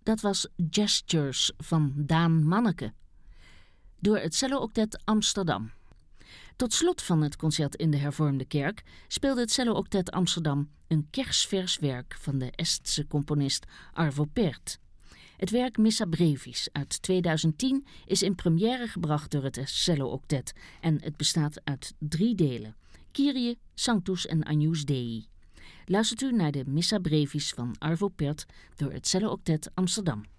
Dat was Gestures van Daan Manneke door het Cello-octet Amsterdam. Tot slot van het concert in de Hervormde Kerk speelde het Cello-octet Amsterdam een kersvers werk van de Estse componist Arvo Pärt. Het werk Missa Brevis uit 2010 is in première gebracht door het Cello-octet en het bestaat uit 3 delen: Kyrie, Sanctus en Agnus Dei. Luistert u naar de Missa Brevis van Arvo Pärt door het Cello-octet Amsterdam.